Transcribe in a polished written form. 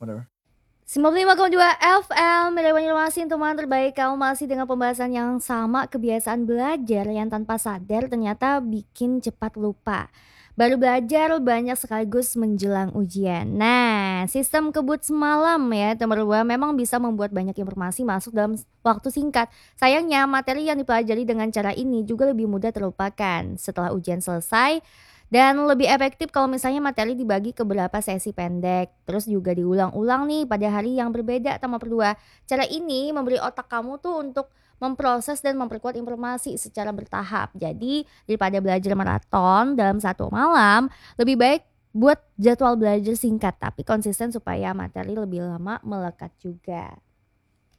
whatever. 95,2 FM, Meriwani Informasi, teman terbaik. Kamu masih dengan pembahasan yang sama, kebiasaan belajar yang tanpa sadar ternyata bikin cepat lupa. Baru belajar banyak sekaligus menjelang ujian. Nah, sistem kebut semalam ya, nomor 2 memang bisa membuat banyak informasi masuk dalam waktu singkat. Sayangnya materi yang dipelajari dengan cara ini juga lebih mudah terlupakan setelah ujian selesai. Dan lebih efektif kalau misalnya materi dibagi ke beberapa sesi pendek, terus juga diulang-ulang nih pada hari yang berbeda sama berdua. Cara ini memberi otak kamu tuh untuk memproses dan memperkuat informasi secara bertahap. Jadi daripada belajar maraton dalam satu malam, lebih baik buat jadwal belajar singkat tapi konsisten supaya materi lebih lama melekat juga.